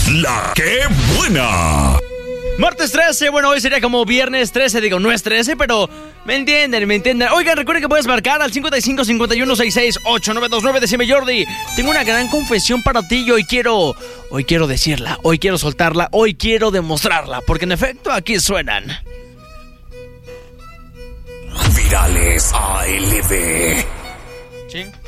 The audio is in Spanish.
La que buena. Martes 13, bueno, hoy sería como viernes 13, digo, no es 13, pero me entienden. Oigan, recuerden que puedes marcar al 55 51 66 8929. Decime, Jordi, tengo una gran confesión para ti y hoy quiero decirla, hoy quiero soltarla, hoy quiero demostrarla, porque en efecto aquí suenan Virales ALB. ¿Sí?